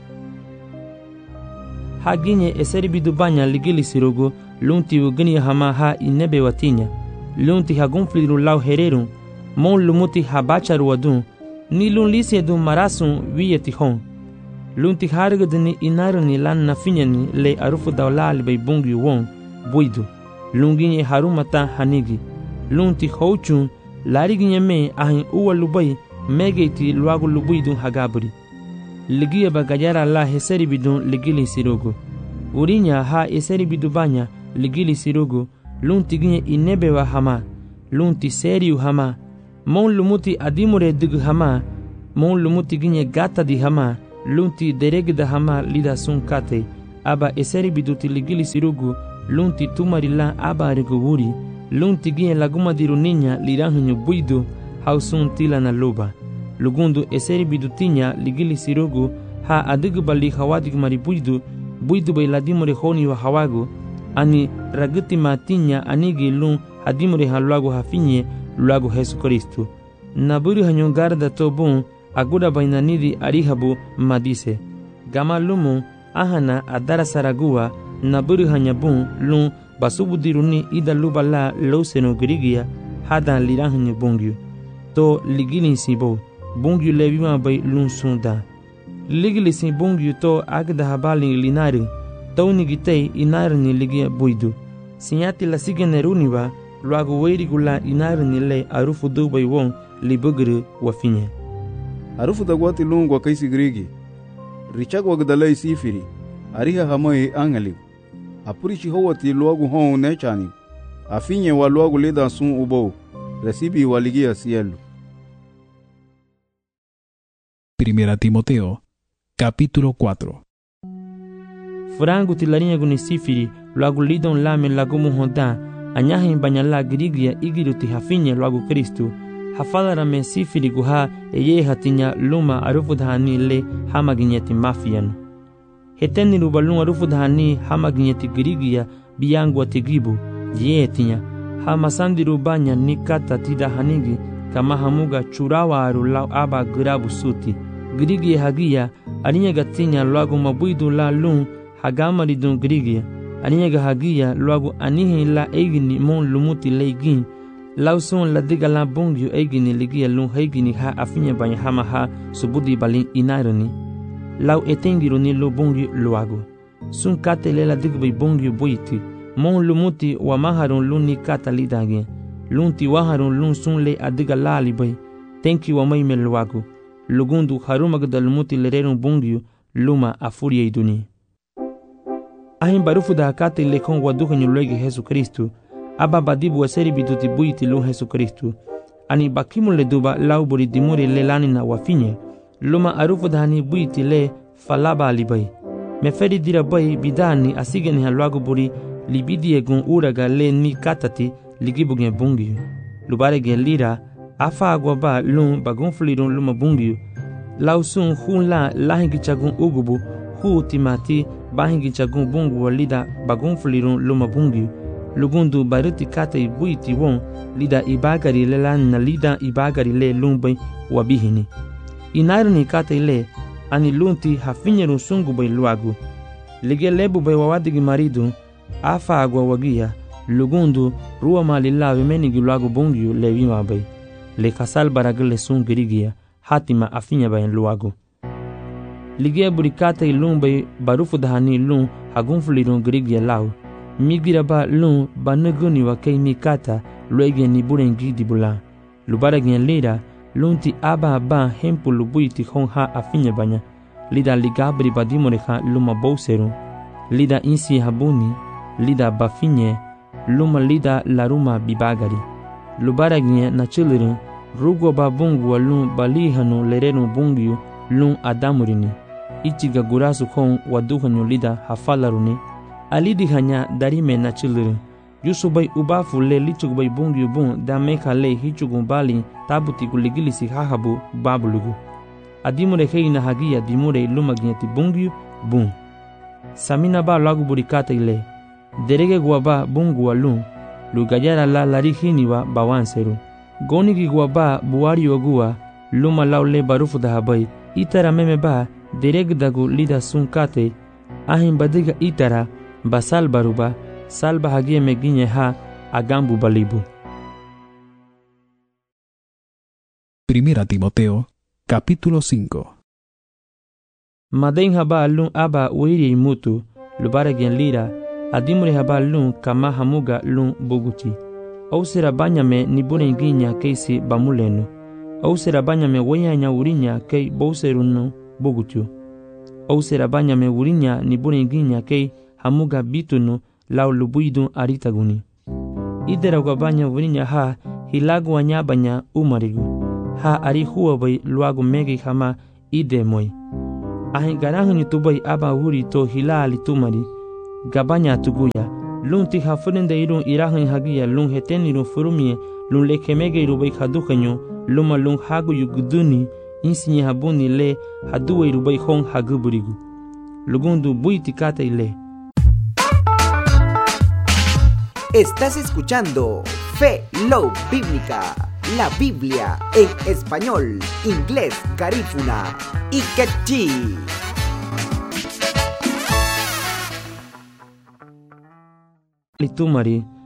Haginye eseri bidu banya ligili sirogo lunti ugini hama ha inebe watinya. Lunti hagunfliru lau hererun. Mon lumuti habacharu wadun. Ni lun lisi edun marasun wiyeti hon. Lunti hargadini inaruni lan nafinyani le arufu dawlali bay bungi won buidu. Lunginye harumata hanigi. Lunti houchun lariginye me ahin uwa lubay megeiti luagu lubuidun hagaburi. Ligia bagayara la heseri bidun ligili sirogo. Urinya ha eseri bidubanya ligili sirogo. Lunti ginye inebewa hama. Lunti seriu hama. Mon lumuti adimure digu hama. Mon lumuti ginye gata di hama. lunti deregda hama lida sun kate aba eseri biduti ligili sirugu lunti tumarila aba reguguri lunti gie laguma diru niña liranhu buidu hausun tila na luba lugundu eseri bidutinya ligili sirugu ha adigu bali hawadig mari buidu bay ladimore honi wa hawagu ani raguti matinya anigi lun hadimore haluagu hafinye luagu Jesu Kristu naburi hanyo garda to bun aguda bainanidi arihabu madise gama lumu ahana adara saragua naburi hanyabun lun basubudiruni ida lubala loseno grigia hada lirahanyo bungyu to ligili sibo bungyu levima bay lun sunda ligili si bungyu to agda habali linari tawni gitei inarni ligia buidu sinyati la sigeneruniwa luagu weirigula inarni le arufu dubay won libugru wafinye arufu dagwati lungwa kaisi grigi richagwa gdalai sifiri ariha hamai angali apurichi howati luagu hon nechani afinye wa luagu leda sun ubo recibi waligia cielo. Primera Timoteo, capítulo 4. Frangu tilarinya guni sifiri luagu lidon lame lagumu honda anyahin banyala grigia igiruti hafinye luagu Kristu hafadara me sifiri guha eye hatinya luma arufudhani le hamaginyeti mafian heteni rubalun arufudhani hamaginyeti grigia biyangu atigibu ye tinya hamasandi rubanya nikata tida hanigi kama hamuga churawa arulau aba grabu suti grigia hagia arinya gatinya luagu mabuidu la lun hagama lidun grigia arinya hagia luagu anihi la egini mon lumuti leigin lausun la diga la bungyu egini ligia lun hegini ha afinya banya hama ha subudi balin inarani lau etengiru ni lo bungyu luagu sun kate le la diga bungyu buiti mon lumuti wa maharun lun ni kata lidage lunti waharun lun sun le adiga la libay tenki wa mai me luagu lugundu harumag dal muti lererun bungyu luma afuria iduni ahin barufu da kate le kon waduhanyu lege Jesu Kristu aba badibu waseri biduti buiti lun Jesu Kristu ani bakimu le duba lau buri dimuri le lani na wafinye luma arufu dhani buiti le falaba alibay meferi dira bay bidani asigeni haluagu buri libidi egun uraga le ni katati ligibugen bungi lubare gen lira afa agwa ba lun bagun fulirun luma bungi lausun hun la lahingi chagun ugubu hu timati bahingi chagun bungu walida bagun fulirun luma bungi lugundu baruti kate buiti won lida ibagari le lan na lida ibagari le lumbay wabihini inarni kate le ani lunti hafinyerun sungu bay luagu lige lebu bay wawadigi maridu afa agwa wagia lugundu ruwa malila vimenigi luagu bungiu levima bay le kasal baragale sun girigia hatima afinya bayan luagu lige burikate lumbay barufu dhani lun hagunfulirun girigia lau migira ba lun banuguni wa kei mikata luege ni burengi dibula lubaragien lira lunti aba ba hempu lubuiti hon ha afinya banya lida ligabri badimoreha luma bouseru lida insi habuni lida bafinye luma lida laruma bibagari lubaragien na chilirin rugo ba bungu wa lun balihanu lerenu bungiu lun adamurini ichiga gurasu hon waduhanu lida hafalaruni alidi hanya darime na chilirin yusubay ubafu le lichugubay bungiu bun dameka le hichugun bali tabuti kuligilisi hahabu babulugu adimure heina hagia dimure lumagieti bungiu bun samina ba lagu burikata ile derege guaba bungu wa lun lugayara la larihini wa bawanseru gonigi guaba buari ogua luma laule barufu dahabai itara meme ba dereg dagu lida sunkate ahin badiga itara basal baruba salba hagie meginye ha agambu balibu. Primera Timoteo, capítulo 5. Maden haba lun aba uiri mutu lubare gen lira adimure haba lun kama hamuga lun buguti au sera banyame ni bune ginya keisi bamulenu au sera banyame weyanya urinya kei bouserunu bugutu au sera banyame urinya ni bune ginya kei hamuga bitunu lau lubuidun aritaguni idera gwabanya urinya ha hilagu wanyabanya umarigu ha ari huwa bai luagu megi hama ide moi ahin garangan yutubai aba huri to hila litumari gabanya tuguya lung ti hafunen de irun irahan hagia lung heten irun furumie lung lekemege irubai hadukanyo luma lung hagu yuguduni insinye habuni le haduwe irubai hong haguburigu lugundu buitikata ile. Estás escuchando Fe Love Bíblica, la Biblia en español, inglés, garífuna y quechí. Litumari